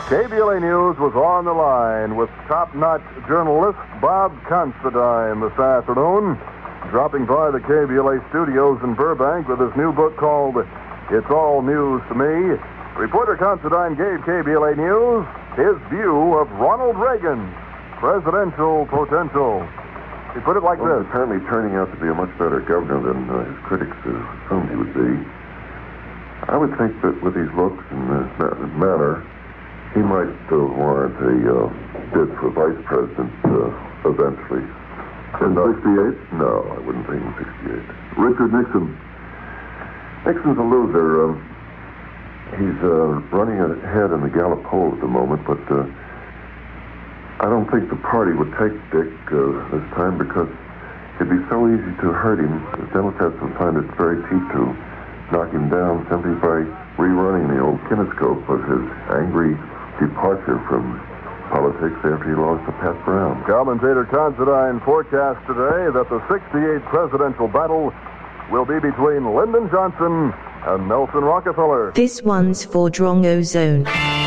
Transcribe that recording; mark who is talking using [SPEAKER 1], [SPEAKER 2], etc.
[SPEAKER 1] KBLA News was on the line with top-notch journalist Bob Considine this afternoon, dropping by the KBLA studios in Burbank with his new book called It's All News to Me. Reporter Considine gave KBLA News his view of Ronald Reagan's presidential potential. He put it like this.
[SPEAKER 2] Apparently turning out to be a much better governor than his critics assumed he would be. I would think that with his looks and his manner, he might warrant a bid for vice president eventually.
[SPEAKER 3] In 68?
[SPEAKER 2] No, I wouldn't think in 68.
[SPEAKER 3] Richard Nixon.
[SPEAKER 2] Nixon's a loser. He's running ahead in the Gallup poll at the moment, but I don't think the party would take Dick this time because it'd be so easy to hurt him. The Democrats would find it very cheap to knock him down simply by rerunning the old kinescope of his angry departure from politics after he lost to Pat Brown.
[SPEAKER 1] Commentator Considine forecast today that the 68 presidential battle will be between Lyndon Johnson and Nelson Rockefeller.
[SPEAKER 4] This one's for Drongo Zone.